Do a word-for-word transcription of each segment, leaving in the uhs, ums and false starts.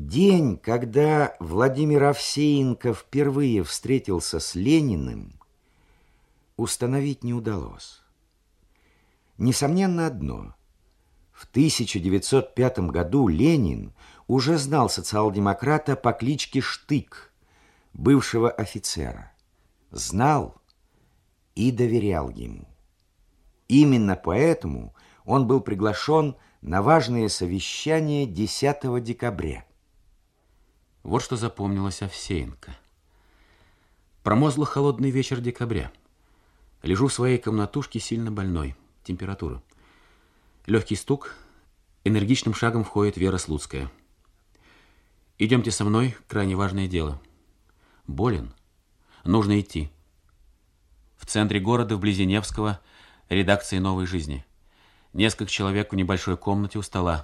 День, когда Владимир Овсеенко впервые встретился с Лениным, установить не удалось. Несомненно одно. В тысяча девятьсот пятом году Ленин уже знал социал-демократа по кличке Штык, бывшего офицера. Знал и доверял ему. Именно поэтому он был приглашен на важное совещание десятого декабря. Вот что запомнилось Овсеенко. Промозгло холодный вечер декабря. Лежу в своей комнатушке сильно больной. Температура. Легкий стук. Энергичным шагом входит Вера Слуцкая. Идемте со мной, крайне важное дело. Болен. Нужно идти. В центре города, вблизи Невского, редакции «Новой жизни». Несколько человек в небольшой комнате у стола.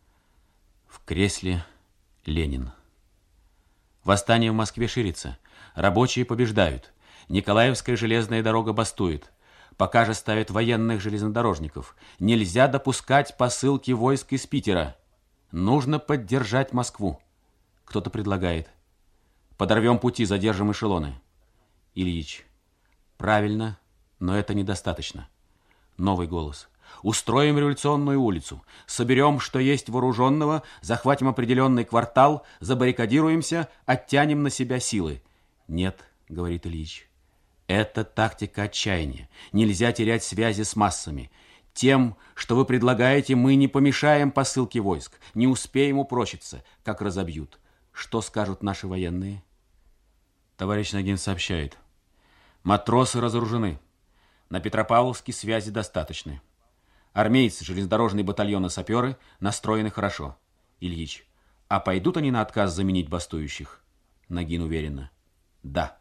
В кресле Ленин. Восстание в Москве ширится. Рабочие побеждают. Николаевская железная дорога бастует. Пока же ставят военных железнодорожников. Нельзя допускать посылки войск из Питера. Нужно поддержать Москву. Кто-то предлагает. Подорвем пути, задержим эшелоны. Ильич. Правильно, но это недостаточно. Новый голос. Устроим революционную улицу. Соберем, что есть вооруженного, захватим определенный квартал, забаррикадируемся, оттянем на себя силы. Нет, говорит Ильич. Это тактика отчаяния. Нельзя терять связи с массами. Тем, что вы предлагаете, мы не помешаем посылке войск, не успеем упрочиться, как разобьют. Что скажут наши военные? Товарищ Нагин сообщает. Матросы разоружены. На Петропавловске связи достаточны. Армейцы, железнодорожные батальоны, саперы настроены хорошо. Ильич. А пойдут они на отказ заменить бастующих? Нагин уверенно. Да.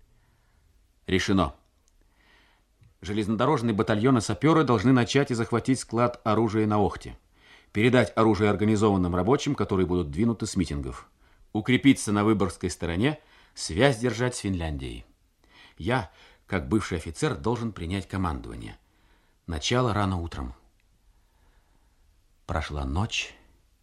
Решено. Железнодорожные батальоны саперы должны начать и захватить склад оружия на Охте. Передать оружие организованным рабочим, которые будут двинуты с митингов. Укрепиться на Выборгской стороне, связь держать с Финляндией. Я, как бывший офицер, должен принять командование. Начало рано утром. Прошла ночь,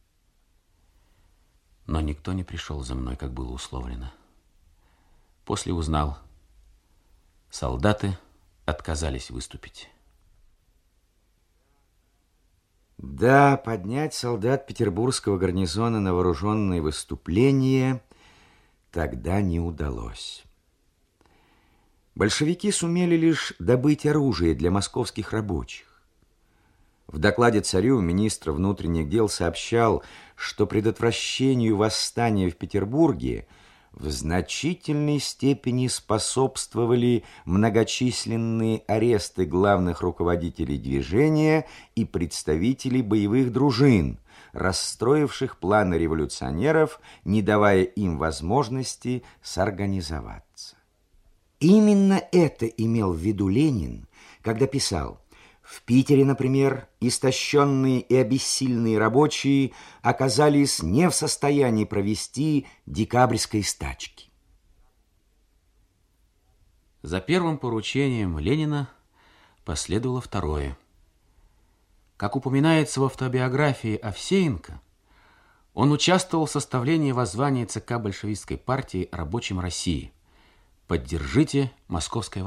но никто не пришел за мной, как было условлено. После узнал, солдаты отказались выступить. Да, поднять солдат петербургского гарнизона на вооруженные выступления тогда не удалось. Большевики сумели лишь добыть оружие для московских рабочих. В докладе царю министр внутренних дел сообщал, что предотвращению восстания в Петербурге в значительной степени способствовали многочисленные аресты главных руководителей движения и представителей боевых дружин, расстроивших планы революционеров, не давая им возможности сорганизоваться. Именно это имел в виду Ленин, когда писал: в Питере, например, истощенные и обессиленные рабочие оказались не в состоянии провести декабрьской стачки. За первым поручением Ленина последовало второе. Как упоминается в автобиографии Овсеенко, он участвовал в составлении воззвания ЦК большевистской партии рабочим России. Поддержите московское